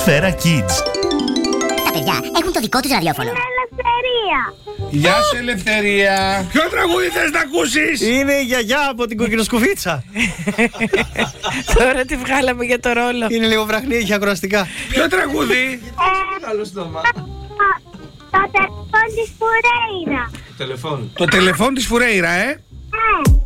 Σφαίρα Kids. Τα παιδιά έχουν το δικό τους ραδιόφωνο. Είναι Ελευθερία. Γεια σου, Ελευθερία. Ποιο τραγούδι θες να ακούσεις? Είναι η γιαγιά από την κοκκινοσκουφίτσα. Τώρα τη βγάλαμε για το ρόλο. Είναι λίγο βραχνή, έχει ακροαστικά. Ποιο τραγούδι? Το τηλεφών της Φουρέιρα. Το τηλεφών της Φουρέιρα, Ναι.